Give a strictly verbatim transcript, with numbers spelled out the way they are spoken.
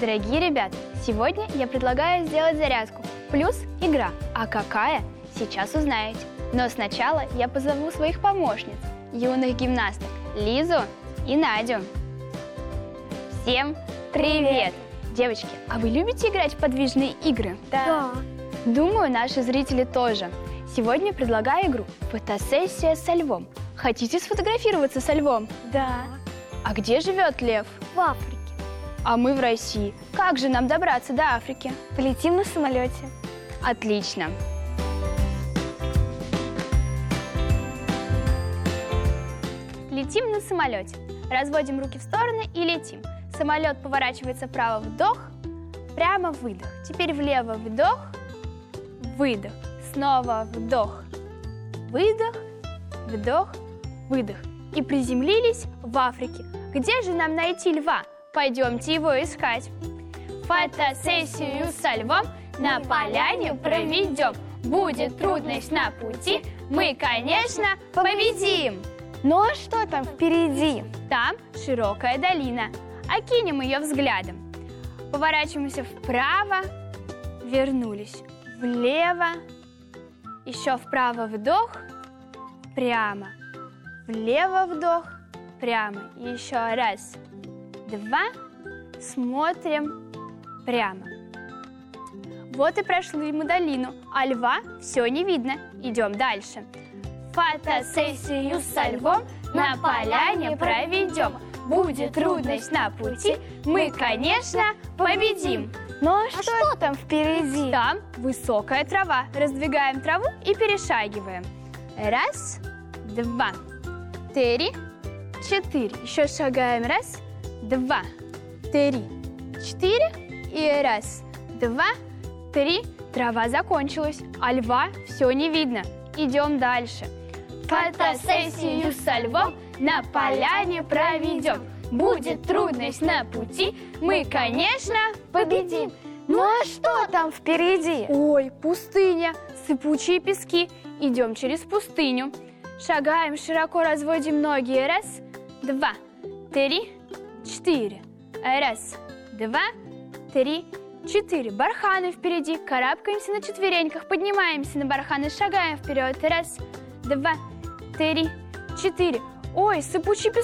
Дорогие ребята, сегодня я предлагаю сделать зарядку плюс игра. А какая? Сейчас узнаете. Но сначала я позову своих помощниц, юных гимнасток Лизу и Надю. Всем привет! Девочки, а вы любите играть в подвижные игры? Да. Думаю, наши зрители тоже. Сегодня предлагаю игру «Фотосессия со львом». Хотите сфотографироваться со львом? Да. А где живет лев? В Африке. А мы в России. Как же нам добраться до Африки? Полетим на самолете. Отлично. Летим на самолете. Разводим руки в стороны и летим. Самолет поворачивается вправо, вдох, прямо выдох. Теперь влево, вдох, выдох. Снова вдох, выдох, вдох, выдох. И приземлились в Африке. Где же нам найти льва? Пойдемте его искать. Фотосессию со львом на поляне проведем. Будет трудность на пути, мы, конечно, победим. Ну а что там впереди? Там широкая долина. Окинем ее взглядом. Поворачиваемся вправо, вернулись. Влево, еще вправо вдох, прямо. Влево вдох, прямо. И еще раз, два, смотрим прямо. Вот и прошли мы долину, а льва все не видно. Идем дальше. Фотосессию со львом на поляне проведем. Будет трудность на пути, мы, конечно, победим. Ну а, а что, что там впереди? Там высокая трава. Раздвигаем траву и перешагиваем. Раз, два, три, четыре. Еще шагаем. Раз, два, три, четыре. И раз, два, три. Трава закончилась, а льва все не видно. Идем дальше. Фотосессию со львом на поляне проведем. Будет трудность на пути, мы, конечно, победим. Ну а что там впереди? Ой, пустыня, сыпучие пески. Идем через пустыню. Шагаем, широко разводим ноги. Раз, два, три, четыре. Раз, два, три, четыре. Барханы впереди. Карабкаемся на четвереньках, поднимаемся на барханы, шагаем вперед. Раз, два, три, четыре. Ой, сыпучий песок.